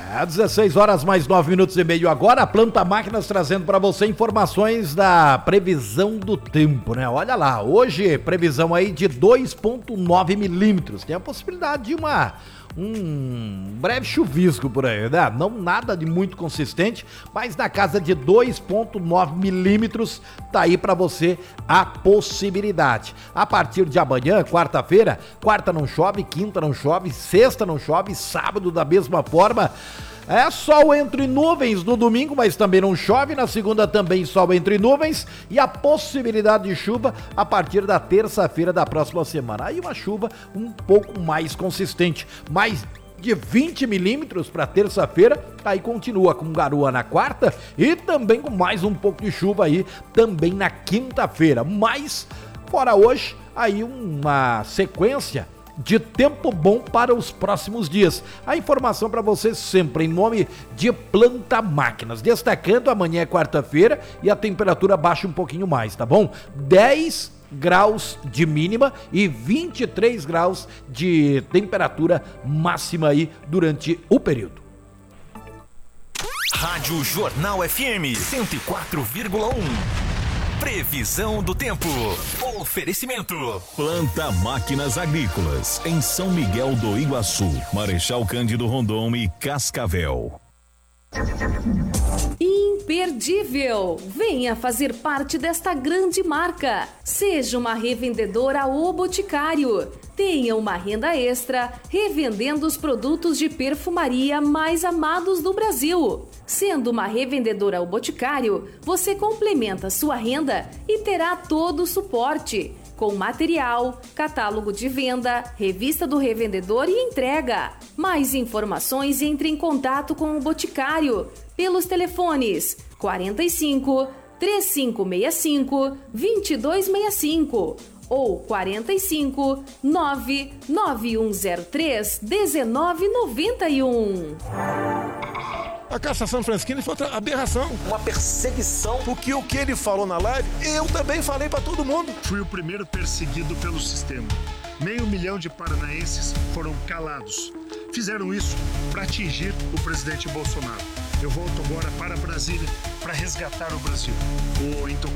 16 horas mais 9 minutos e meio agora, a Planta Máquinas trazendo para você informações da previsão do tempo, né? Olha lá, hoje previsão aí de 2,9 milímetros, tem a possibilidade de um breve chuvisco por aí, né? Não nada de muito consistente, mas na casa de 2,9 milímetros, tá aí pra você a possibilidade. A partir de amanhã, quarta-feira, quarta não chove, quinta não chove, sexta não chove, sábado da mesma forma. É sol entre nuvens no domingo, mas também não chove. Na segunda também sol entre nuvens e a possibilidade de chuva a partir da terça-feira da próxima semana. Aí uma chuva um pouco mais consistente, mais de 20 milímetros para terça-feira, aí continua com garoa na quarta e também com mais um pouco de chuva aí também na quinta-feira. Mas, fora hoje, aí uma sequência de tempo bom para os próximos dias. A informação para você sempre em nome de Planta Máquinas. Destacando, amanhã é quarta-feira e a temperatura baixa um pouquinho mais, tá bom? 10 graus de mínima e 23 graus de temperatura máxima aí durante o período. Rádio Jornal FM 104,1. Previsão do tempo. Oferecimento. Planta Máquinas Agrícolas, em São Miguel do Iguaçu, Marechal Cândido Rondon e Cascavel. Imperdível! Venha fazer parte desta grande marca. Seja uma revendedora O Boticário. Tenha uma renda extra revendendo os produtos de perfumaria mais amados do Brasil. Sendo uma revendedora O Boticário, você complementa sua renda e terá todo o suporte, com material, catálogo de venda, revista do revendedor e entrega. Mais informações, entre em contato com o Boticário pelos telefones 45 3565 2265 ou 45 99103 1991. A cassação franciscana foi outra aberração. Uma perseguição. Porque o que ele falou na live, eu também falei pra todo mundo. Fui o primeiro perseguido pelo sistema. 500 mil de paranaenses foram calados. Fizeram isso para atingir o presidente Bolsonaro. Eu volto agora para Brasília para resgatar o Brasil. O intocável